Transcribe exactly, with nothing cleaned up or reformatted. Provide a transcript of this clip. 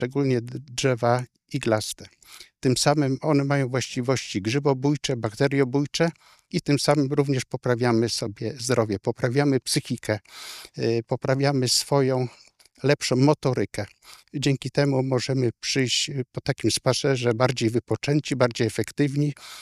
szczególnie d- drzewa iglaste. Tym samym one mają właściwości grzybobójcze, bakteriobójcze i tym samym również poprawiamy sobie zdrowie, poprawiamy psychikę, y, poprawiamy swoją lepszą motorykę. Dzięki temu możemy przyjść po takim spacerze bardziej wypoczęci, bardziej efektywni